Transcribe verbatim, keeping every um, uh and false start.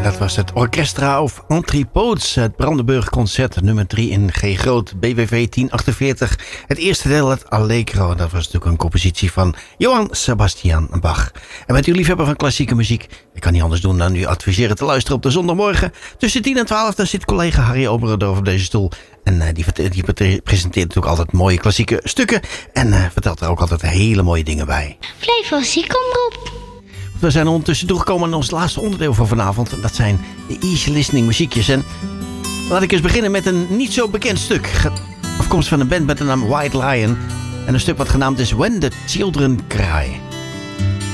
Dat was het Orchestra of Entrepots, het Brandenburg Concert nummer drie in G groot, B W V tien achtenveertig. Het eerste deel, het Allegro, dat was natuurlijk een compositie van Johann Sebastian Bach. En bent u liefhebber van klassieke muziek? Ik kan niet anders doen dan u adviseren te luisteren op de zondagmorgen. Tussen tien en twaalf, daar zit collega Harry Oberendorf op deze stoel. En uh, die, die presenteert natuurlijk altijd mooie klassieke stukken. En uh, vertelt er ook altijd hele mooie dingen bij. Flevozie, kom erop. We zijn ondertussen toegekomen aan ons laatste onderdeel van vanavond. Dat zijn de easy listening muziekjes. En laat ik eens beginnen met een niet zo bekend stuk. Afkomstig van een band met de naam White Lion. En een stuk wat genaamd is When the Children Cry.